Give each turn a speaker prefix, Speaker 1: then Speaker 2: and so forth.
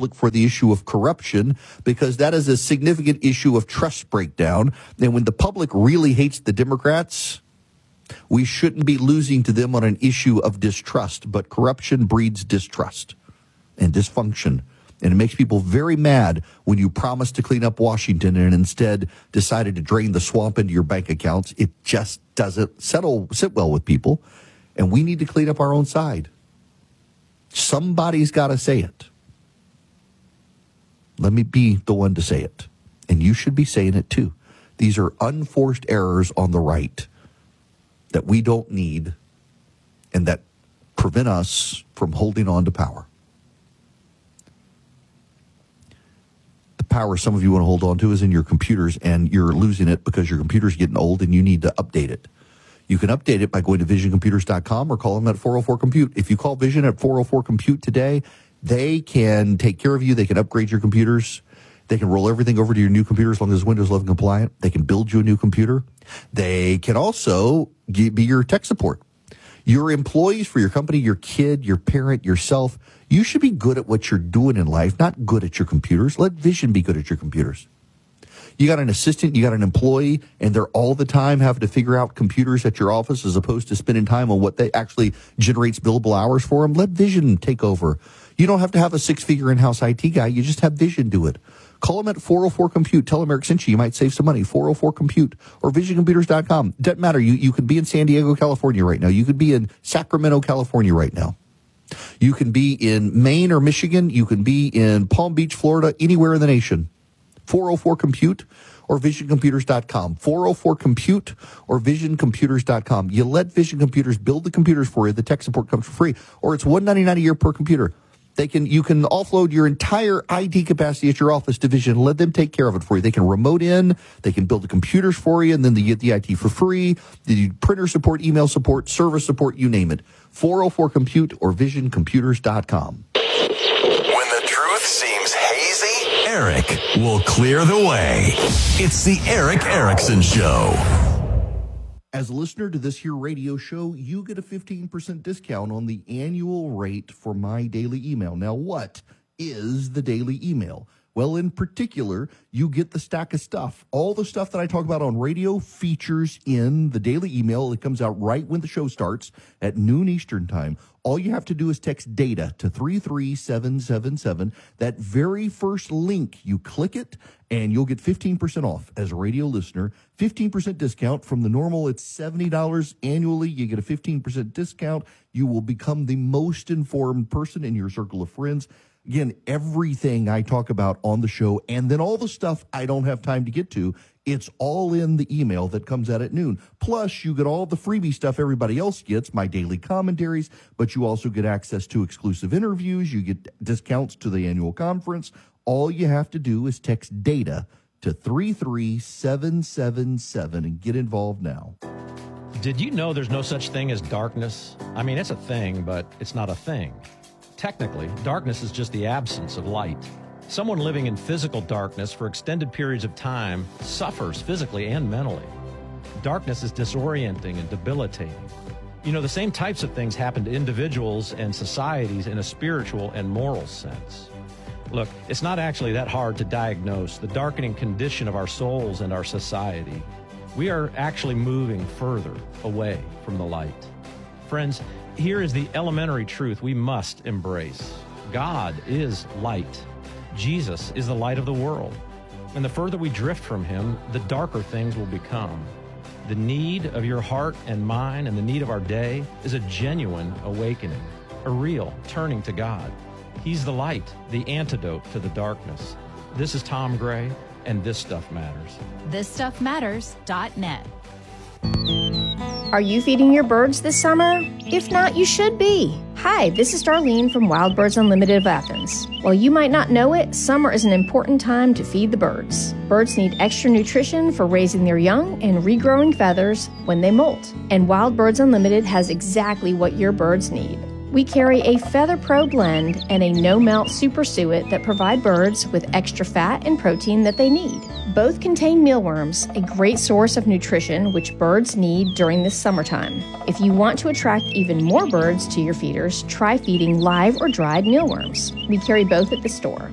Speaker 1: public for the issue of corruption, because that is a significant issue of trust breakdown. And when the public really hates the Democrats, we shouldn't be losing to them on an issue of distrust. But corruption breeds distrust and dysfunction. And it makes people very mad when you promise to clean up Washington and instead decided to drain the swamp into your bank accounts. It just doesn't sit well with people. And we need to clean up our own side. Somebody's got to say it. Let me be the one to say it. And you should be saying it too. These are unforced errors on the right that we don't need and that prevent us from holding on to power. The power some of you want to hold on to is in your computers, and you're losing it because your computer's getting old and you need to update it. You can update it by going to visioncomputers.com or call them at 404-COMPUTE. If you call Vision at 404-COMPUTE today, they can take care of you. They can upgrade your computers. They can roll everything over to your new computer as long as it's Windows 11 compliant. They can build you a new computer. They can also be your tech support. Your employees for your company, your kid, your parent, yourself, you should be good at what you're doing in life, not good at your computers. Let Vision be good at your computers. You got an assistant, you got an employee, and they're all the time having to figure out computers at your office as opposed to spending time on what they actually generates billable hours for them. Let Vision take over. You don't have to have a six-figure in-house IT guy. You just have Vision do it. Call them at 404-COMPUTE. Tell them Eric sent you. You might save some money. 404-COMPUTE or visioncomputers.com. Doesn't matter. You could be in San Diego, California right now. You could be in Sacramento, California right now. You can be in Maine or Michigan. You can be in Palm Beach, Florida, anywhere in the nation. 404-COMPUTE or visioncomputers.com. 404-COMPUTE or visioncomputers.com. You let Vision Computers build the computers for you. The tech support comes for free, or it's $199 a year per computer. You can offload your entire IT capacity at your office to Vision. Let them take care of it for you. They can remote in, they can build the computers for you, and then they get the IT for free. They do printer support, email support, service support, you name it. 404-COMPUTE or visioncomputers.com.
Speaker 2: When the truth seems hazy, Eric will clear the way. It's the Eric Erickson Show.
Speaker 1: As a listener to this here radio show, you get a 15% discount on the annual rate for my daily email. Now, what is the daily email? Well, in particular, you get the stack of stuff. All the stuff that I talk about on radio features in the daily email. It comes out right when the show starts at noon Eastern time. All you have to do is text DATA to 33777. That very first link, you click it, and you'll get 15% off as a radio listener. 15% discount from the normal. It's $70 annually. You get a 15% discount. You will become the most informed person in your circle of friends. Again, everything I talk about on the show, and then all the stuff I don't have time to get to, it's all in the email that comes out at noon. Plus, you get all the freebie stuff everybody else gets, my daily commentaries, but you also get access to exclusive interviews. You get discounts to the annual conference. All you have to do is text DATA to 33777 and get involved now.
Speaker 3: Did you know there's no such thing as darkness? I mean, it's a thing, but it's not a thing. Technically, darkness is just the absence of light. Someone living in physical darkness for extended periods of time suffers physically and mentally. Darkness is disorienting and debilitating. You know, the same types of things happen to individuals and societies in a spiritual and moral sense. Look, it's not actually that hard to diagnose the darkening condition of our souls and our society. We are actually moving further away from the light. Friends, here is the elementary truth we must embrace. God is light. Jesus is the light of the world. And the further we drift from him, the darker things will become. The need of your heart and mine and the need of our day is a genuine awakening, a real turning to God. He's the light, the antidote to the darkness. This is Tom Gray, and This Stuff Matters.
Speaker 4: ThisStuffMatters.net.
Speaker 5: Are you feeding your birds this summer? If not, you should be. Hi, this is Darlene from Wild Birds Unlimited of Athens. While you might not know it, summer is an important time to feed the birds. Birds need extra nutrition for raising their young and regrowing feathers when they molt. And Wild Birds Unlimited has exactly what your birds need. We carry a Feather Pro blend and a no-melt super suet that provide birds with extra fat and protein that they need. Both contain mealworms, a great source of nutrition which birds need during this summertime. If you want to attract even more birds to your feeders, try feeding live or dried mealworms. We carry both at the store.